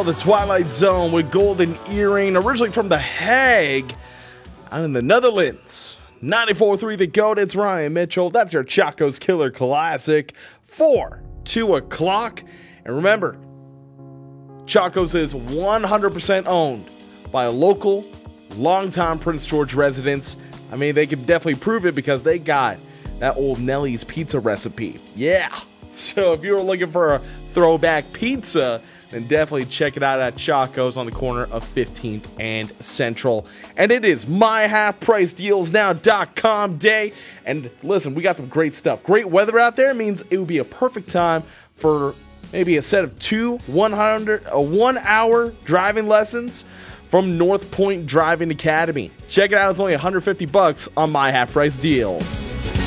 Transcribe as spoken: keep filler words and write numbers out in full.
called The Twilight Zone with Golden Earring, originally from The Hague, out in the Netherlands. ninety-four point three The GOAT, it's Ryan Mitchell. That's your Chaco's Killer Classic for two o'clock. And remember, Chaco's is one hundred percent owned by a local, longtime Prince George residents. I mean, they can definitely prove it because they got that old Nellie's pizza recipe. Yeah. So if you're looking for a throwback pizza, then definitely check it out at Chaco's on the corner of fifteenth and Central. And it is my half price deals now dot com day. And listen, we got some great stuff. Great weather out there means it would be a perfect time for maybe a set of two one hundred, a one hour driving lessons from North Point Driving Academy. Check it out. It's only one hundred fifty bucks on my half price deals.